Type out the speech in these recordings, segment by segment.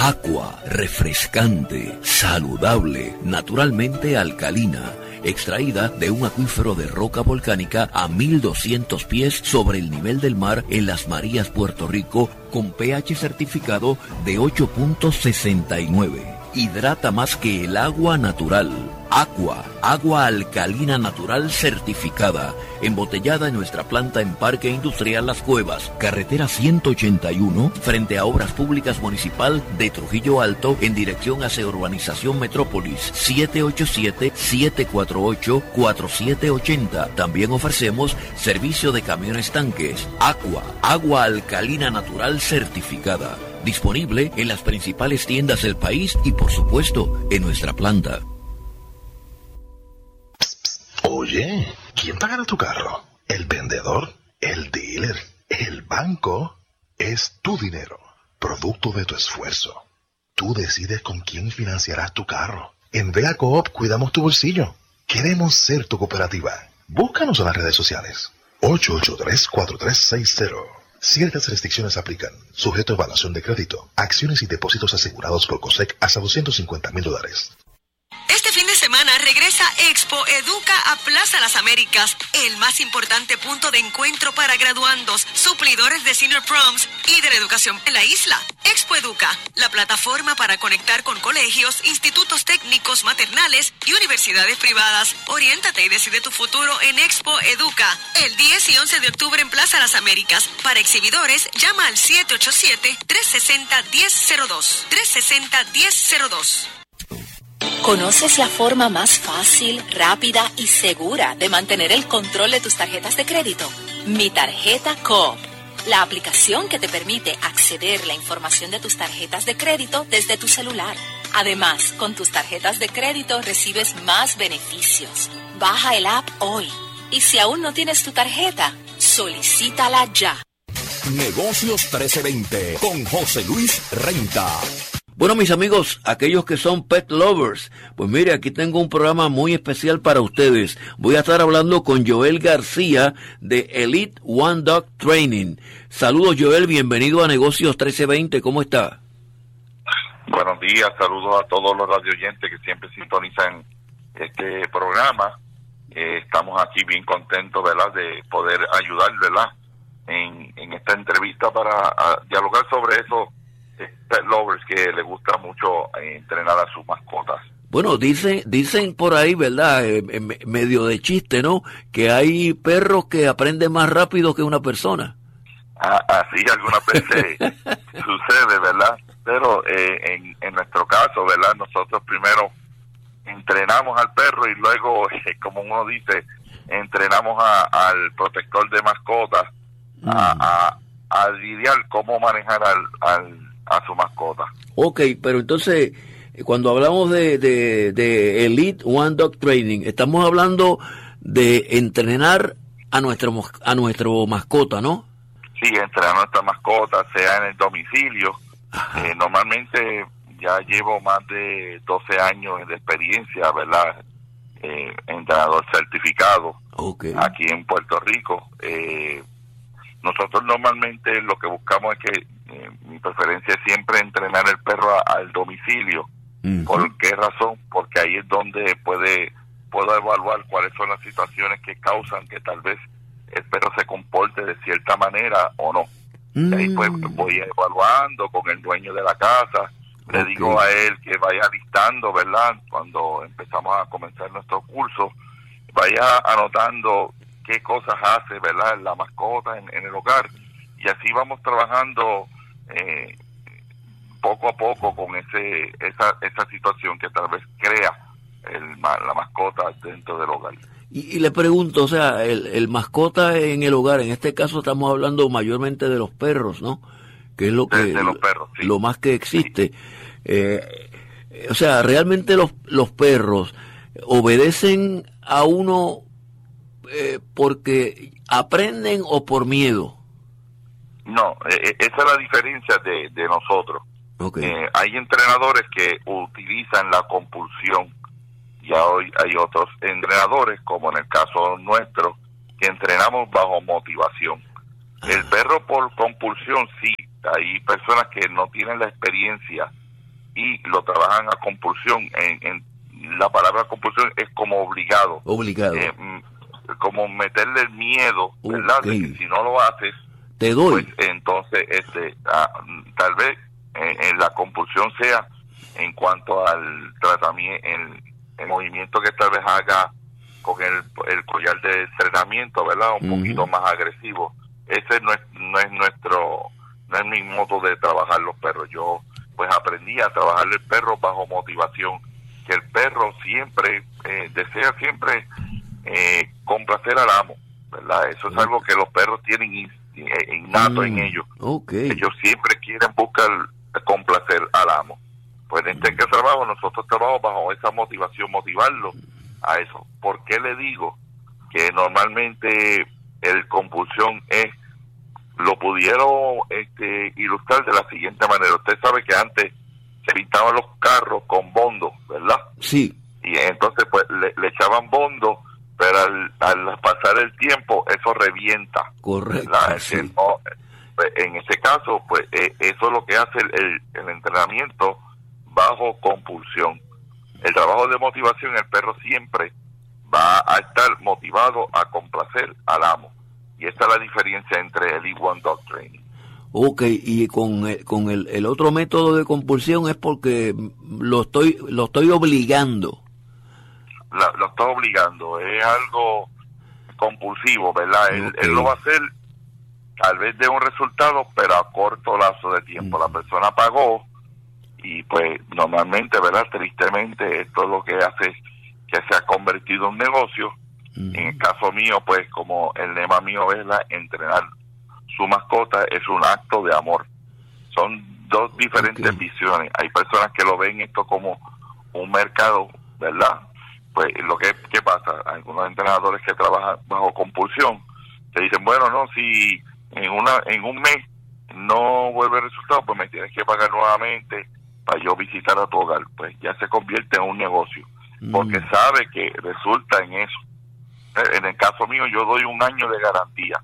Aqua, refrescante, saludable, naturalmente alcalina, extraída de un acuífero de roca volcánica a 1200 pies sobre el nivel del mar en Las Marías, Puerto Rico, con pH certificado de 8.69. Hidrata más que el agua natural. Aqua, agua alcalina natural certificada, embotellada en nuestra planta en Parque Industrial Las Cuevas, carretera 181, frente a Obras Públicas Municipal de Trujillo Alto, en dirección hacia Urbanización Metrópolis, 787-748-4780. También ofrecemos servicio de camiones tanques. Aqua, agua alcalina natural certificada. Disponible en las principales tiendas del país y, por supuesto, en nuestra planta. Oye, ¿quién pagará tu carro? ¿El vendedor? ¿El dealer? ¿El banco? Es tu dinero, producto de tu esfuerzo. Tú decides con quién financiarás tu carro. En Vega Coop cuidamos tu bolsillo. Queremos ser tu cooperativa. Búscanos en las redes sociales. 883-4360. Ciertas restricciones aplican. Sujeto a evaluación de crédito. Acciones y depósitos asegurados por COSEC hasta $250,000. Este fin de semana regresa Expo Educa a Plaza Las Américas, el más importante punto de encuentro para graduandos, suplidores de senior proms y de la educación en la isla. Expo Educa, la plataforma para conectar con colegios, institutos técnicos, maternales y universidades privadas. Oriéntate y decide tu futuro en Expo Educa, el 10 y 11 de octubre en Plaza Las Américas. Para exhibidores, llama al 787-360-1002. 360-1002. ¿Conoces la forma más fácil, rápida y segura de mantener el control de tus tarjetas de crédito? Mi Tarjeta Coop, la aplicación que te permite acceder a la información de tus tarjetas de crédito desde tu celular. Además, con tus tarjetas de crédito recibes más beneficios. Baja el app hoy. Y si aún no tienes tu tarjeta, solicítala ya. Negocios 1320 con José Luis Renta. Bueno, mis amigos, aquellos que son pet lovers, pues mire, aquí tengo un programa muy especial para ustedes. Voy a estar hablando con Joel García de Elite One Dog Training. Saludos, Joel, bienvenido a Negocios 1320, ¿cómo está? Buenos días, saludos a todos los radioyentes que siempre sintonizan este programa. Estamos aquí bien contentos, ¿verdad?, de poder ayudar, ¿verdad?, en esta entrevista para dialogar sobre eso. Pet lovers que les gusta mucho entrenar a sus mascotas. Bueno, dicen por ahí, ¿verdad? Medio de chiste, ¿no? Que hay perros que aprenden más rápido que una persona. Así algunas veces sucede, ¿verdad? Pero en nuestro caso, ¿verdad? Nosotros primero entrenamos al perro y luego, como uno dice, entrenamos al protector de mascotas a lidiar cómo manejar a su mascota. Ok, pero entonces, cuando hablamos de Elite One Dog Training, estamos hablando de entrenar a nuestro mascota, ¿no? Sí, entrenar a nuestra mascota, sea en el domicilio. Normalmente ya llevo más de 12 años de experiencia, ¿verdad? Entrenador certificado, aquí en Puerto Rico. Nosotros normalmente lo que buscamos es que mi preferencia es siempre entrenar el perro al domicilio. ¿Por qué razón? Porque ahí es donde puedo evaluar cuáles son las situaciones que causan que tal vez el perro se comporte de cierta manera o no. Ahí pues voy evaluando con el dueño de la casa. Le digo a él que vaya listando, ¿verdad? Cuando empezamos a comenzar nuestro curso, vaya anotando qué cosas hace, ¿verdad?, la mascota en el hogar, y así vamos trabajando poco a poco con esa situación que tal vez crea la mascota dentro del hogar. Y le pregunto, o sea, el mascota en el hogar, en este caso estamos hablando mayormente de los perros, ¿no? Que es lo que de los perros, sí, lo más que existe. Sí. O sea, realmente los perros obedecen a uno porque aprenden o por miedo. No, esa es la diferencia de nosotros. Hay entrenadores que utilizan la compulsión, y hoy hay otros entrenadores, como en el caso nuestro, que entrenamos bajo motivación. El perro por compulsión, sí, hay personas que no tienen la experiencia y lo trabajan a compulsión. En la palabra compulsión es como obligado. Como meterle el miedo, ¿verdad? De que si no lo haces, te doy. Pues entonces tal vez la compulsión sea en cuanto al tratamiento, el movimiento que tal vez haga con el collar de entrenamiento, ¿verdad? Un poquito más agresivo. Ese no es mi modo de trabajar los perros. Yo pues aprendí a trabajar el perro bajo motivación, que el perro siempre desea siempre complacer al amo, ¿verdad? Eso es algo que los perros tienen innato en ellos. Ellos siempre quieren buscar complacer al amo. Pues en este trabajo nosotros trabajamos bajo esa motivación, motivarlo a eso. ¿Por qué le digo que normalmente el compulsión lo pudieron ilustrar de la siguiente manera? Usted sabe que antes se pintaban los carros con bondo, ¿verdad? Sí. Y entonces pues le echaban bondo, pero al pasar el tiempo eso revienta. Correcto. Sí. En ese caso, pues eso es lo que hace el entrenamiento bajo compulsión. El trabajo de motivación, el perro siempre va a estar motivado a complacer al amo. Y esta es la diferencia entre el E1 Dog Training. Y con el otro método de compulsión es porque lo estoy obligando. Lo estoy obligando, es algo compulsivo, ¿verdad? Él lo va a hacer tal vez de un resultado, pero a corto lazo de tiempo. La persona pagó y pues normalmente, ¿verdad? Tristemente esto es lo que hace que se ha convertido en un negocio. En el caso mío, pues como el lema mío es entrenar su mascota es un acto de amor. Son dos diferentes visiones. Hay personas que lo ven esto como un mercado, ¿verdad? Pues ¿qué pasa? Algunos entrenadores que trabajan bajo compulsión te dicen, bueno, no, si en un mes no vuelve el resultado, pues me tienes que pagar nuevamente para yo visitar a tu hogar. Pues ya se convierte en un negocio, porque sabe que resulta en eso. En el caso mío, yo doy 1 año de garantía.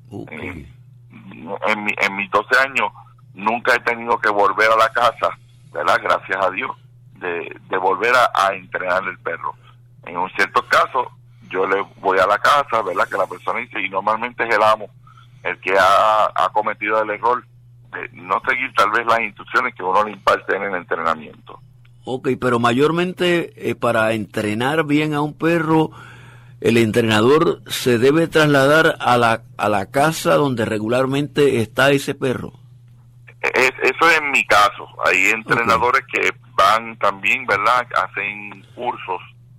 En mis 12 años nunca he tenido que volver a la casa, ¿verdad? Gracias a Dios, de volver a entrenar el perro. En un cierto caso, yo le voy a la casa, ¿verdad? Que la persona dice, y normalmente es el amo el que ha cometido el error de no seguir tal vez las instrucciones que uno le imparte en el entrenamiento. Pero mayormente para entrenar bien a un perro, el entrenador se debe trasladar a la casa donde regularmente está ese perro. Eso es en mi caso. Hay entrenadores que van también, ¿verdad? Hacen cursos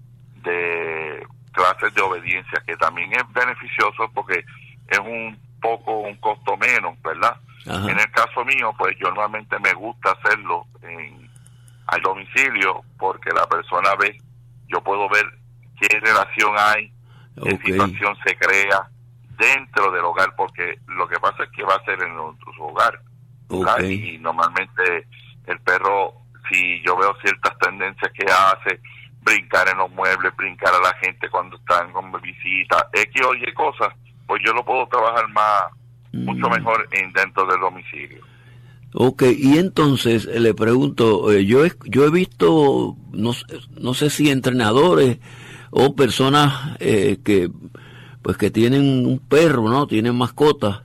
de clases de obediencia, que también es beneficioso porque es un costo menos, ¿verdad? Ajá. En el caso mío, pues yo normalmente me gusta hacerlo al domicilio, porque la persona yo puedo ver qué relación hay, qué situación se crea dentro del hogar, porque lo que pasa es que va a ser en su hogar, ¿verdad? Y normalmente el perro, si yo veo ciertas tendencias que hace, brincar en los muebles, brincar a la gente cuando están con visita, cosas, pues yo lo puedo trabajar mucho mejor dentro del domicilio. Y entonces le pregunto, yo he visto, no sé si entrenadores o personas que tienen un perro, ¿no? Tienen mascotas,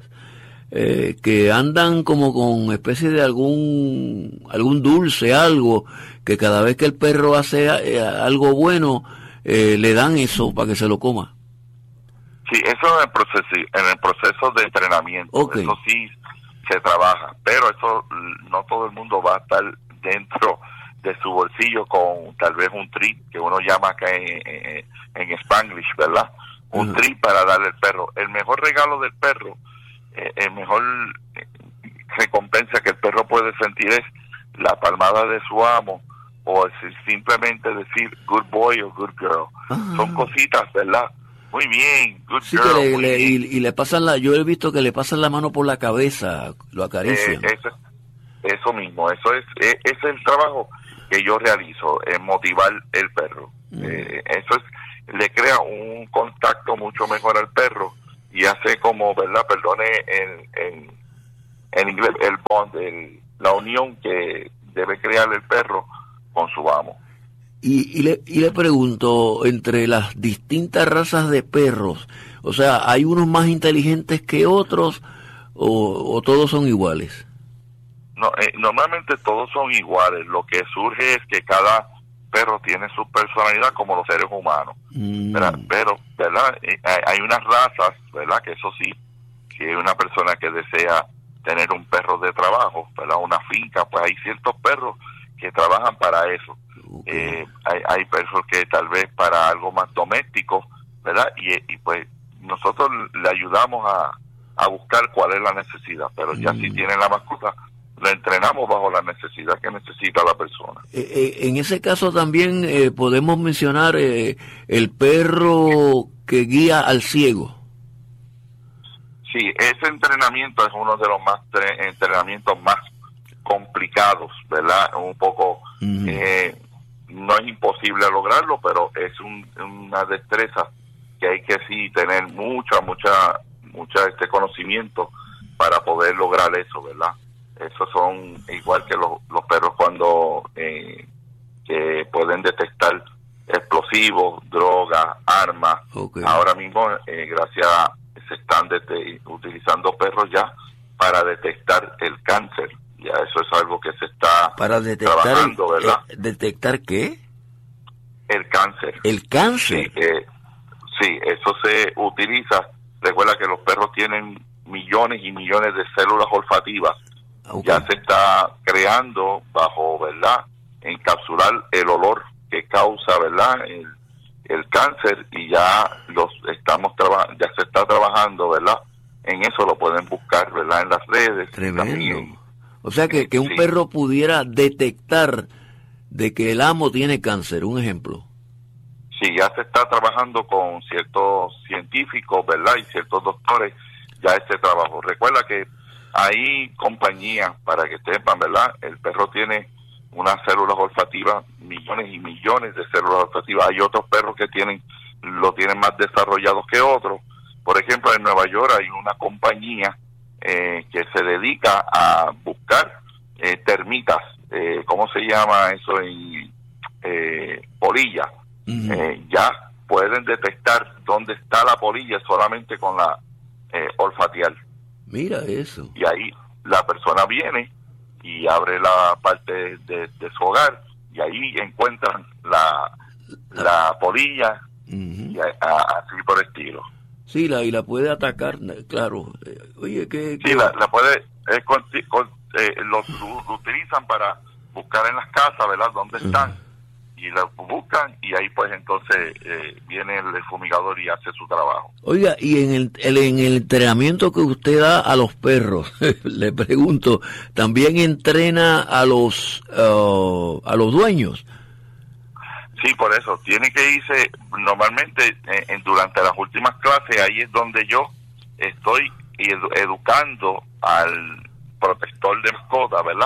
que andan como con especie de algún dulce, algo, que cada vez que el perro hace algo bueno, le dan eso para que se lo coma. Sí, eso en el proceso de entrenamiento, eso sí se trabaja, pero eso no todo el mundo va a estar dentro de su bolsillo con tal vez un treat, que uno llama acá en Spanglish, ¿verdad? Un treat para darle al perro. El mejor regalo del perro, el mejor recompensa que el perro puede sentir es la palmada de su amo, o simplemente decir good boy o good girl. Son cositas, ¿verdad? Muy bien, good girl. Y le pasan yo he visto que le pasan la mano por la cabeza, lo acarician. Eso mismo, ese es el trabajo que yo realizo, en motivar el perro. Eso le crea un contacto mucho mejor al perro y hace como, ¿verdad? Perdone en inglés, el bond, la unión de debe criar el perro con su amo. Y le pregunto, entre las distintas razas de perros, o sea, ¿hay unos más inteligentes que otros o todos son iguales? No, normalmente todos son iguales. Lo que surge es que cada perro tiene su personalidad como los seres humanos. Pero, ¿verdad? Hay unas razas, ¿verdad? Que eso sí, que una persona que desea tener un perro de trabajo, ¿verdad? Una finca, pues hay ciertos perros que trabajan para eso. Okay. Hay perros que tal vez para algo más doméstico, ¿verdad? Y pues nosotros le ayudamos a buscar cuál es la necesidad, pero ya si tiene la mascota, lo entrenamos bajo la necesidad que necesita la persona. En ese caso también podemos mencionar el perro que guía al ciego. Sí, ese entrenamiento es uno de los entrenamientos más complicados, ¿verdad? Un poco, no es imposible lograrlo, pero es una destreza que hay que sí tener mucha conocimiento para poder lograr eso, ¿verdad? Esos son igual que los perros cuando que pueden detectar explosivos, drogas, armas. Okay. Ahora mismo, gracias se están utilizando perros ya para detectar el cáncer. Ya eso es algo que se está trabajando, ¿verdad? ¿Detectar qué? El cáncer. ¿El cáncer? Sí, eso se utiliza. Recuerda que los perros tienen millones y millones de células olfativas. Okay. Ya se está creando bajo, ¿verdad?, encapsular el olor que causa, ¿verdad?, el cáncer, y ya ya se está trabajando, ¿verdad?, en eso. Lo pueden buscar, ¿verdad?, en las redes. Tremendo. También, o sea que un perro pudiera detectar de que el amo tiene cáncer, un ejemplo. Sí, ya se está trabajando con ciertos científicos, ¿verdad?, y ciertos doctores, ya este trabajo. Recuerda que hay compañías, para que sepan, ¿verdad? El perro tiene unas células olfativas, millones y millones de células olfativas. Hay otros perros que lo tienen más desarrollados que otros. Por ejemplo, en Nueva York hay una compañía que se dedica a buscar termitas, ¿cómo se llama eso? Polilla. Ya pueden detectar dónde está la polilla solamente con la olfatear. Mira eso. Y ahí la persona viene y abre la parte de su hogar y ahí encuentran la polilla y así por estilo. Sí, y la puede atacar, claro. Oye, sí, la puede, lo utilizan para buscar en las casas, ¿verdad?, dónde están, y la buscan, y ahí pues entonces viene el fumigador y hace su trabajo. Oiga, y en el entrenamiento que usted da a los perros, le pregunto, ¿también entrena a los dueños? Sí, por eso, tiene que irse, normalmente durante las últimas clases, ahí es donde yo estoy educando al protector de mascota, ¿verdad?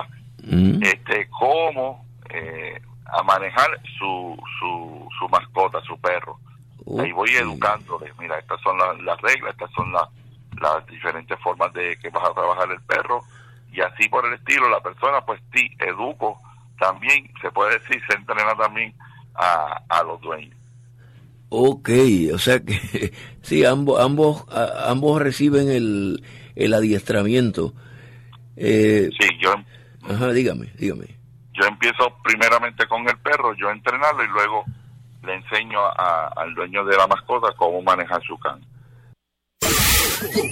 Cómo a manejar su mascota, su perro. Ahí voy educándole, mira, estas son las reglas, estas son las diferentes formas de que vas a trabajar el perro, y así por el estilo. La persona, pues sí, educo también, se puede decir, se entrena también a los dueños. Ok, o sea que sí, ambos reciben el adiestramiento. Sí, yo... Ajá, dígame. Yo empiezo primeramente con el perro, yo entrenarlo, y luego le enseño al dueño de la mascota cómo manejar su can.